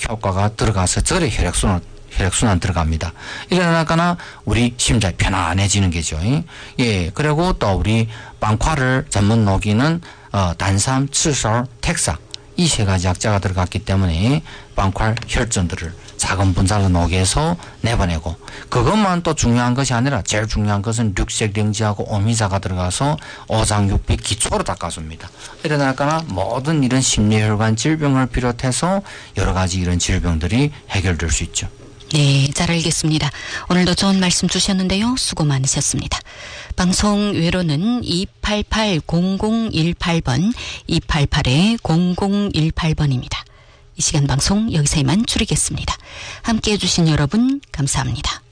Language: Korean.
효과가 들어가서 절에 혈액순환 들어갑니다. 이러니까 우리 심장이 편안해지는 거죠. 예. 그리고 또 우리 빵화를 전문 녹이는 단삼, 칠솔, 택사 이 세 가지 약자가 들어갔기 때문에 빵활 혈전들을 작은 분자로 녹여서 내보내고, 그것만 또 중요한 것이 아니라 제일 중요한 것은 류색령지하고 오미자가 들어가서 오장육비 기초로 닦아줍니다. 이러니까 모든 이런 심뇌혈관 질병을 비롯해서 여러 가지 이런 질병들이 해결될 수 있죠. 네, 잘 알겠습니다. 오늘도 좋은 말씀 주셨는데요. 수고 많으셨습니다. 방송 외로는 288-0018번, 288-0018번입니다. 이 시간 방송 여기서 이만 줄이겠습니다. 함께해 주신 여러분 감사합니다.